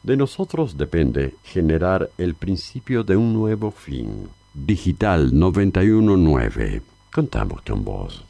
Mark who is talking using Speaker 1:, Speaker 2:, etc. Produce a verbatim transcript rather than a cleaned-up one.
Speaker 1: De nosotros depende generar el principio de un nuevo fin. Digital noventa y uno punto nueve. Contamos con vos.